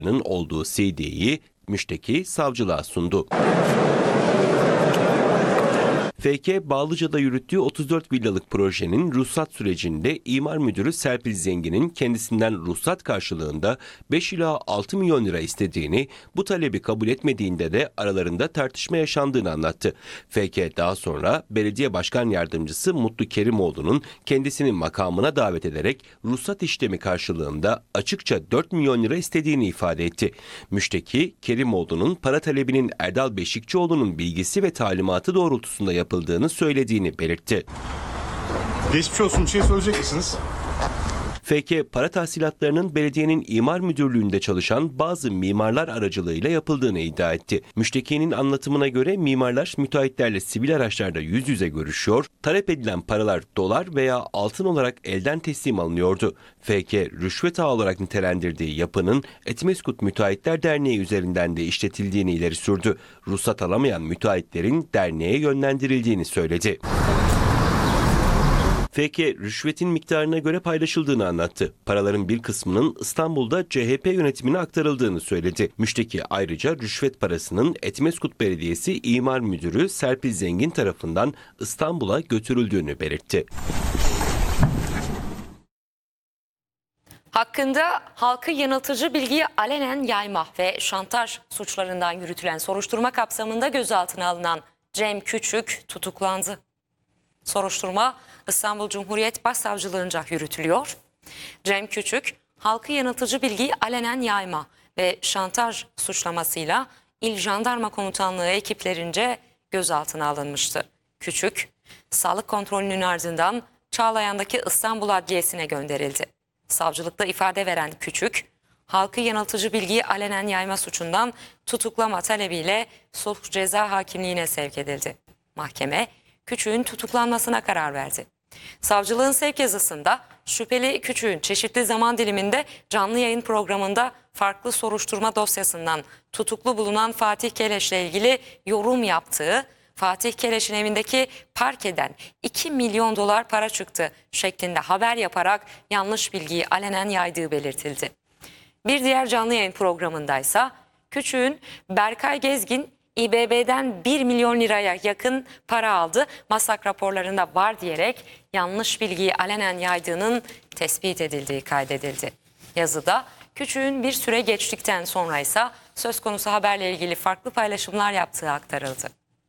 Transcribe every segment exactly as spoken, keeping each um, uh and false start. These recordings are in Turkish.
olduğu C D'yi müşteki savcılığa sundu. F K, Bağlıca'da yürüttüğü otuz dört villalık projenin ruhsat sürecinde imar müdürü Serpil Zengin'in kendisinden ruhsat karşılığında beş ila altı milyon lira istediğini, bu talebi kabul etmediğinde de aralarında tartışma yaşandığını anlattı. F K daha sonra belediye başkan yardımcısı Mutlu Kerimoğlu'nun kendisinin makamına davet ederek ruhsat işlemi karşılığında açıkça dört milyon lira istediğini ifade etti. Müşteki, Kerimoğlu'nun para talebinin Erdal Beşikçioğlu'nun bilgisi ve talimatı doğrultusunda yapıldığını yapıldığını söylediğini belirtti. Geçmiş olsun, bir şey söyleyecek misiniz? F K, para tahsilatlarının belediyenin imar müdürlüğünde çalışan bazı mimarlar aracılığıyla yapıldığını iddia etti. Müştekinin anlatımına göre mimarlar müteahhitlerle sivil araçlarda yüz yüze görüşüyor, talep edilen paralar dolar veya altın olarak elden teslim alınıyordu. F K, rüşvet ağı olarak nitelendirdiği yapının Etimeskut Müteahhitler Derneği üzerinden de işletildiğini ileri sürdü. Ruhsat alamayan müteahhitlerin derneğe yönlendirildiğini söyledi. F K, rüşvetin miktarına göre paylaşıldığını anlattı. Paraların bir kısmının İstanbul'da C H P yönetimine aktarıldığını söyledi. Müşteki ayrıca rüşvet parasının Etimeskut Belediyesi İmar Müdürü Serpil Zengin tarafından İstanbul'a götürüldüğünü belirtti. Hakkında halkı yanıltıcı bilgiyi alenen yayma ve şantaj suçlarından yürütülen soruşturma kapsamında gözaltına alınan Cem Küçük tutuklandı. Soruşturma İstanbul Cumhuriyet Başsavcılığınca yürütülüyor. Cem Küçük, halkı yanıltıcı bilgiyi alenen yayma ve şantaj suçlamasıyla İl Jandarma Komutanlığı ekiplerince gözaltına alınmıştı. Küçük, sağlık kontrolünün ardından Çağlayan'daki İstanbul Adliyesi'ne gönderildi. Savcılıkta ifade veren Küçük, halkı yanıltıcı bilgiyi alenen yayma suçundan tutuklama talebiyle sulh ceza hakimliğine sevk edildi. Mahkeme, Küçük'ün tutuklanmasına karar verdi. Savcılığın sevk yazısında şüpheli Küçük'ün çeşitli zaman diliminde canlı yayın programında farklı soruşturma dosyasından tutuklu bulunan Fatih Keleş'le ilgili yorum yaptığı, Fatih Keleş'in evindeki parkeden iki milyon dolar para çıktı şeklinde haber yaparak yanlış bilgiyi alenen yaydığı belirtildi. Bir diğer canlı yayın programındaysa Küçük'ün Berkay Gezgin İ B B'den bir milyon liraya yakın para aldı, masak raporlarında var diyerek yanlış bilgiyi alenen yaydığının tespit edildiği kaydedildi. Yazıda Küçük'ün bir süre geçtikten sonra ise söz konusu haberle ilgili farklı paylaşımlar yaptığı aktarıldı.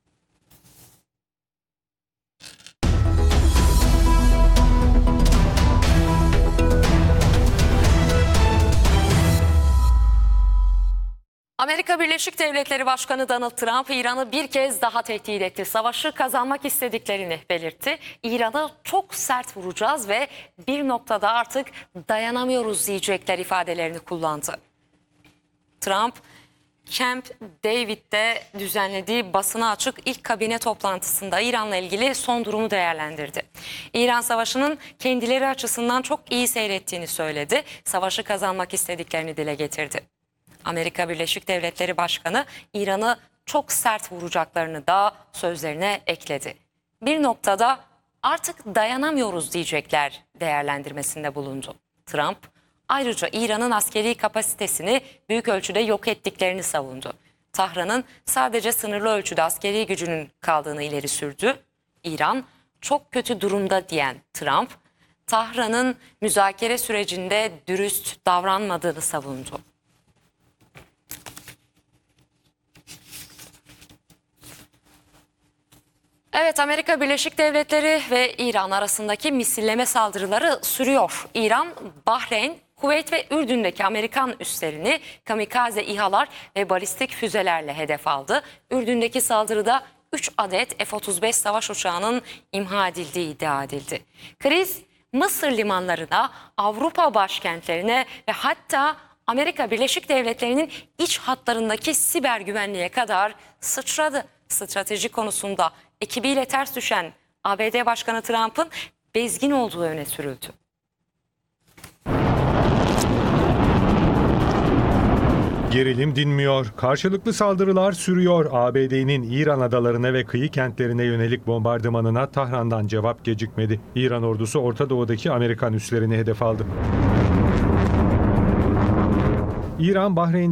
Amerika Birleşik Devletleri Başkanı Donald Trump, İran'ı bir kez daha tehdit etti. Savaşı kazanmak istediklerini belirtti. İran'ı çok sert vuracağız ve bir noktada artık dayanamıyoruz diyecekler ifadelerini kullandı. Trump, Camp David'de düzenlediği basına açık ilk kabine toplantısında İran'la ilgili son durumu değerlendirdi. İran savaşının kendileri açısından çok iyi seyrettiğini söyledi. Savaşı kazanmak istediklerini dile getirdi. Amerika Birleşik Devletleri Başkanı İran'ı çok sert vuracaklarını da sözlerine ekledi. Bir noktada artık dayanamıyoruz diyecekler değerlendirmesinde bulundu. Trump ayrıca İran'ın askeri kapasitesini büyük ölçüde yok ettiklerini savundu. Tahran'ın sadece sınırlı ölçüde askeri gücünün kaldığını ileri sürdü. İran çok kötü durumda diyen Trump, Tahran'ın müzakere sürecinde dürüst davranmadığını savundu. Evet, Amerika Birleşik Devletleri ve İran arasındaki misilleme saldırıları sürüyor. İran, Bahreyn, Kuveyt ve Ürdün'deki Amerikan üslerini kamikaze İHA'lar ve balistik füzelerle hedef aldı. Ürdün'deki saldırıda üç adet F otuz beş savaş uçağının imha edildiği iddia edildi. Kriz Mısır limanlarına, Avrupa başkentlerine ve hatta Amerika Birleşik Devletleri'nin iç hatlarındaki siber güvenliğe kadar sıçradı. Strateji konusunda ekibiyle ters düşen A B D Başkanı Trump'ın bezgin olduğu öne sürüldü. Gerilim dinmiyor. Karşılıklı saldırılar sürüyor. A B D'nin İran adalarına ve kıyı kentlerine yönelik bombardımanına Tahran'dan cevap gecikmedi. İran ordusu Orta Doğu'daki Amerikan üslerini hedef aldı. İran, Bahreyn